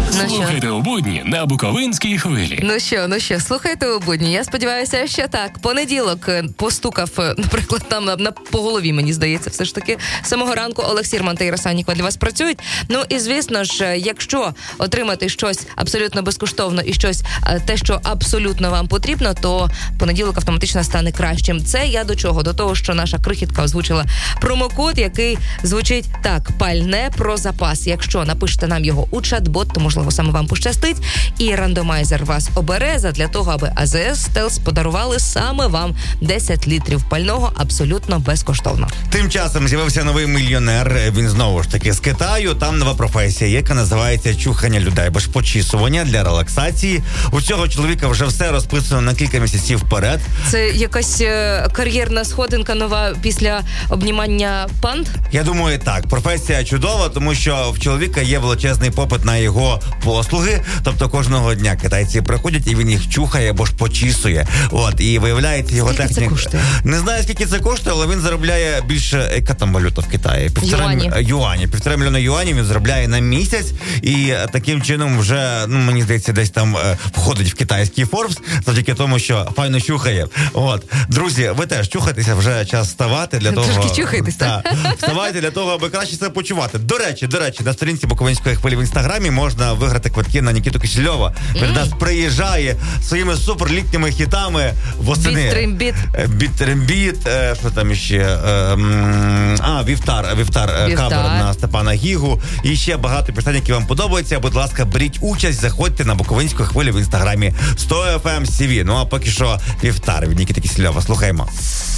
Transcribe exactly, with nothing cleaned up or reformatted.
Ну, слухайте у будні на Буковинській хвилі. Ну що, ну що, слухайте у будні. Я сподіваюся, що так. Понеділок постукав, наприклад, там на, на по голові, мені здається, все ж таки. З самого ранку Олег Сірман та Іра Санікова для вас працюють. Ну і, звісно ж, якщо отримати щось абсолютно безкоштовно і щось, те, що абсолютно вам потрібно, то понеділок автоматично стане кращим. Це я до чого? До того, що наша крихітка озвучила промокод, який звучить так: пальне про запас. Якщо напишете нам його у чат-бот, то, можливо, саме вам пощастить, і рандомайзер вас обере задля того, аби АЗС Стелс подарували саме вам десять літрів пального абсолютно безкоштовно. Тим часом з'явився новий мільйонер, він знову ж таки з Китаю, там нова професія, яка називається чухання людей, або ж почісування для релаксації. У цього чоловіка вже все розписано на кілька місяців вперед. Це якась е, кар'єрна сходинка нова після обнімання панд? Я думаю, так. Професія чудова, тому що в чоловіка є величезний попит на його послуги, тобто кожного дня китайці приходять і він їх чухає або ж почісує. От, і виявляється його техніка. Скільки це коштує? Не знаю, скільки це коштує, але він заробляє більше, яка там валюта в Китаї? Півтора юані. Юані. Півтора мільйона юанів він заробляє на місяць, і таким чином вже, ну, мені здається, десь там е, входить в китайський Forbes, завдяки тому, що файно чухає. От. Друзі, ви теж чухайтеся, вже час вставати для того... Трошки чухайтеся. Та, вставайте для того, аби краще себе почувати. До речі, до речі, на сторінці Буковинської хвилі в інстаграмі можна виграти квитки на Нікіту Кисельова. Він mm. нас приїжджає своїми суперлітніми хітами восени. Біт-трембіт. Біт-трембіт, що там ще? А, Вівтар, Вівтар, Вівтар. кавер на Степана Гігу. І ще багато пісень, які вам подобаються. Будь ласка, беріть участь, заходьте на Буковинську хвилю в інстаграмі сто еф ем сі ві. Ну а поки що Вівтар від Нікіти Кисельова. Слухаємо.